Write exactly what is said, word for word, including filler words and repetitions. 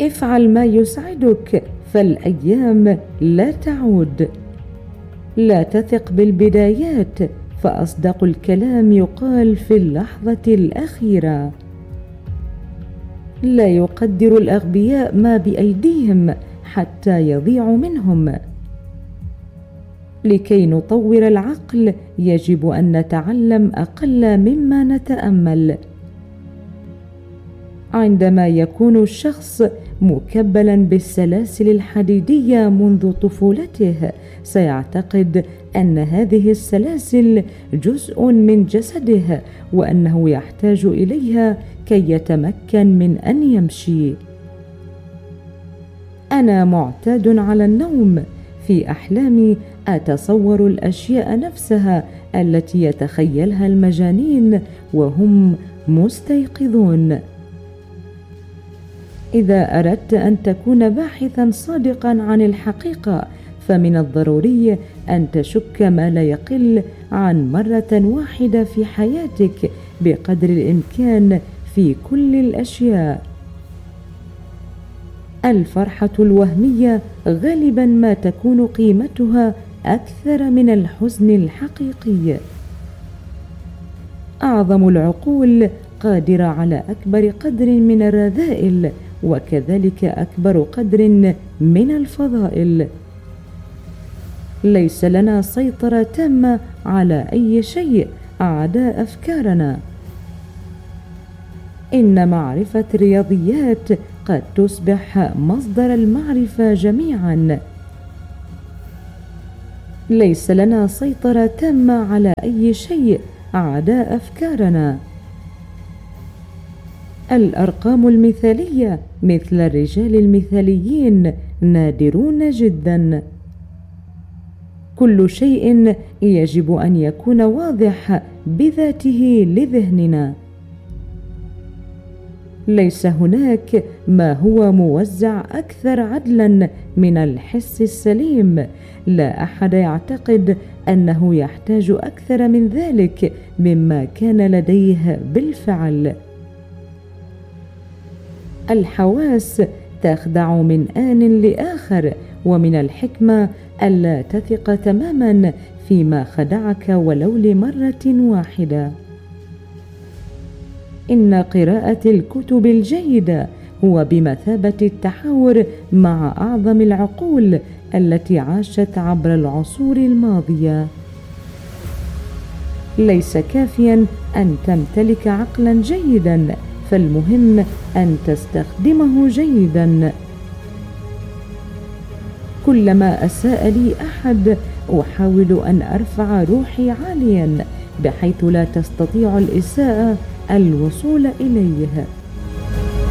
افعل ما يسعدك، فالأيام لا تعود. لا تثق بالبدايات، فأصدق الكلام يقال في اللحظة الأخيرة. لا يقدر الأغبياء ما بأيديهم حتى يضيع منهم. لكي نطور العقل يجب أن نتعلم أقل مما نتأمل. عندما يكون الشخص مكبلا بالسلاسل الحديدية منذ طفولته، سيعتقد أن هذه السلاسل جزء من جسده، وأنه يحتاج إليها كي يتمكن من أن يمشي. أنا معتاد على النوم. في أحلامي أتصور الأشياء نفسها التي يتخيلها المجانين وهم مستيقظون. إذا أردت أن تكون باحثا صادقا عن الحقيقة، فمن الضروري أن تشك ما لا يقل عن مرة واحدة في حياتك بقدر الإمكان في كل الأشياء. الفرحة الوهمية غالبا ما تكون قيمتها أكثر من الحزن الحقيقي. أعظم العقول قادرة على أكبر قدر من الرذائل، وكذلك أكبر قدر من الفضائل. ليس لنا سيطرة تامة على أي شيء عدا أفكارنا. إن معرفة الرياضيات قد تصبح مصدر المعرفة جميعا. ليس لنا سيطرة تامة على أي شيء عدا أفكارنا. الأرقام المثالية مثل الرجال المثاليين نادرون جدا. كل شيء يجب أن يكون واضح بذاته لذهننا. ليس هناك ما هو موزع أكثر عدلا من الحس السليم. لا أحد يعتقد أنه يحتاج أكثر من ذلك مما كان لديه بالفعل. الحواس تخدع من آن لآخر، ومن الحكمة ألا تثق تماما فيما خدعك ولو لمرة واحدة. إن قراءة الكتب الجيدة هو بمثابة التحاور مع أعظم العقول التي عاشت عبر العصور الماضية. ليس كافيا أن تمتلك عقلا جيدا، فالمهم أن تستخدمه جيدا. كلما أساء لي أحد أحاول أن أرفع روحي عاليا بحيث لا تستطيع الإساءة الوصول إليه.